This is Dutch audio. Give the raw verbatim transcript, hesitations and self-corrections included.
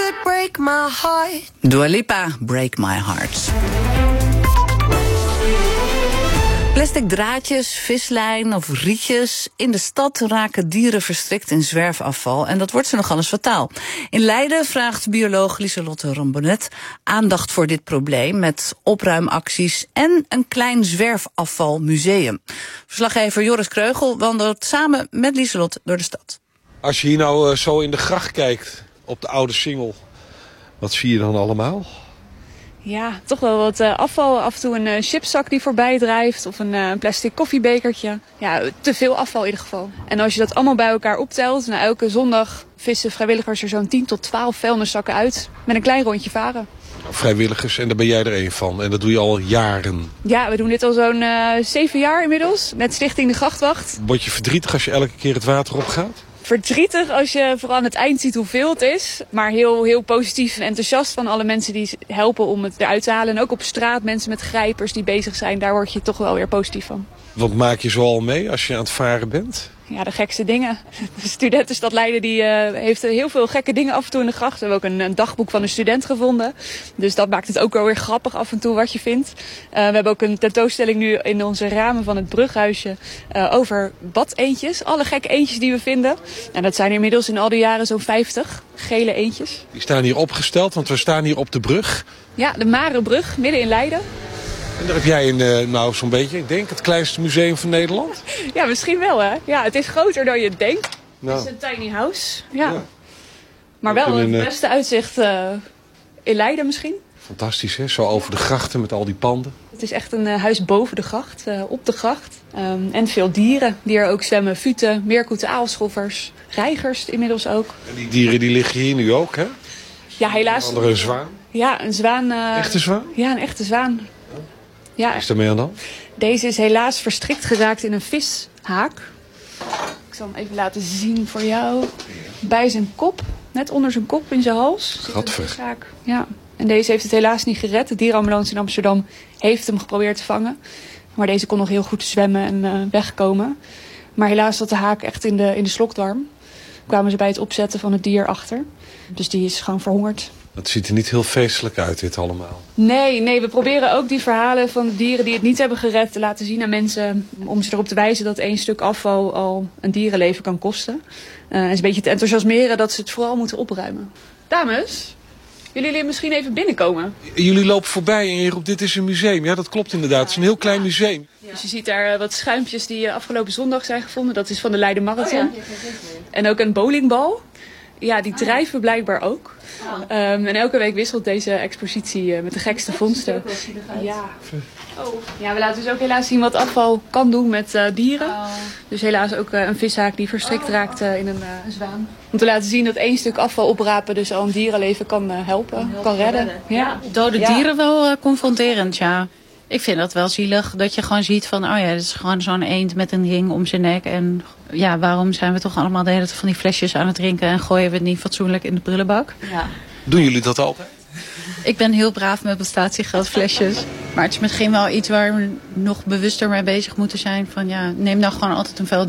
could break my heart. Dua Lipa, Break My Heart. Plastic draadjes, vislijn of rietjes. In de stad raken dieren verstrikt in zwerfafval en dat wordt ze nogal eens fataal. In Leiden vraagt bioloog Lieselotte Rambonet aandacht voor dit probleem met opruimacties en een klein zwerfafvalmuseum. Verslaggever Joris Kreugel wandelt samen met Lieselotte door de stad. Als je hier nou uh, zo in de gracht kijkt op de oude Singel, wat zie je dan allemaal? Ja, toch wel wat uh, afval. Af en toe een uh, chipszak die voorbij drijft of een uh, plastic koffiebekertje. Ja, te veel afval in ieder geval. En als je dat allemaal bij elkaar optelt, nou, elke zondag vissen vrijwilligers er zo'n tien tot twaalf vuilniszakken uit met een klein rondje varen. Vrijwilligers, en daar ben jij er een van. En dat doe je al jaren. Ja, we doen dit al zo'n uh, zeven jaar inmiddels met Stichting De Grachtwacht. Word je verdrietig als je elke keer het water opgaat? Verdrietig als je vooral aan het eind ziet hoeveel het is. Maar heel, heel positief en enthousiast van alle mensen die helpen om het eruit te halen. En ook op straat mensen met grijpers die bezig zijn. Daar word je toch wel weer positief van. Wat maak je zoal mee als je aan het varen bent? Ja, de gekste dingen. De studentenstad Leiden die, uh, heeft heel veel gekke dingen af en toe in de gracht. We hebben ook een, een dagboek van een student gevonden. Dus dat maakt het ook wel weer grappig af en toe wat je vindt. Uh, we hebben ook een tentoonstelling nu in onze ramen van het brughuisje uh, over badeentjes. Alle gekke eentjes die we vinden. En dat zijn inmiddels in al die jaren zo'n vijftig gele eentjes. Die staan hier opgesteld, want we staan hier op de brug. Ja, de Marenbrug, midden in Leiden. En daar heb jij een, uh, nou zo'n beetje, ik denk, het kleinste museum van Nederland. Ja, misschien wel hè. Ja, het is groter dan je denkt. Nou. Het is een tiny house. Ja. Ja. Maar wel een, het beste uitzicht uh, in Leiden misschien. Fantastisch hè, zo over de grachten met al die panden. Het is echt een uh, huis boven de gracht, uh, op de gracht. Um, en veel dieren die er ook zwemmen. Futen, meerkoeten, aalschoffers, reigers inmiddels ook. En die dieren die liggen hier nu ook hè? Ja, helaas. Een andere zwaan. Ja, een zwaan. Uh, Echte zwaan? Ja, een echte zwaan. Ja. Wat is er mee aan dan? Deze is helaas verstrikt geraakt in een vishaak. Ik zal hem even laten zien voor jou. Bij zijn kop, net onder zijn kop in zijn hals. Gadver. Ja. En deze heeft het helaas niet gered. De dierenambulance in Amsterdam heeft hem geprobeerd te vangen. Maar deze kon nog heel goed zwemmen en uh, wegkomen. Maar helaas zat de haak echt in de, in de slokdarm. Kwamen ze bij het opzetten van het dier achter. Dus die is gewoon verhongerd. Het ziet er niet heel feestelijk uit, dit allemaal. Nee, nee, we proberen ook die verhalen van de dieren die het niet hebben gered te laten zien aan mensen. Om ze erop te wijzen dat één stuk afval al een dierenleven kan kosten. Uh, en ze een beetje te enthousiasmeren dat ze het vooral moeten opruimen. Dames, willen jullie misschien even binnenkomen? Jullie lopen voorbij en je roept, dit is een museum. Ja, dat klopt inderdaad. Het is een heel klein museum. Ja. Dus je ziet daar wat schuimpjes die afgelopen zondag zijn gevonden. Dat is van de Leiden Marathon. Oh ja. En ook een bowlingbal. Ja, die drijven blijkbaar ook. Oh. Um, en elke week wisselt deze expositie uh, met de gekste vondsten. Ja. Oh. Ja, we laten dus ook helaas zien wat afval kan doen met uh, dieren. Oh. Dus helaas ook uh, een vishaak die verstrikt raakt uh, in een uh, zwaan. Om te laten zien dat één stuk afval oprapen dus al een dierenleven kan uh, helpen, kan, helpen, kan redden. redden. Ja. Dode dieren ja. wel uh, confronterend, ja. Ik vind dat wel zielig, dat je gewoon ziet van, oh ja, dit is gewoon zo'n eend met een ring om zijn nek. En ja, waarom zijn we toch allemaal de hele tijd van die flesjes aan het drinken en gooien we het niet fatsoenlijk in de prullenbak? Ja. Doen jullie dat altijd? Ik ben heel braaf met mijn statiegeldflesjes. Maar het is misschien wel iets waar we nog bewuster mee bezig moeten zijn van, ja, neem nou gewoon altijd een vuil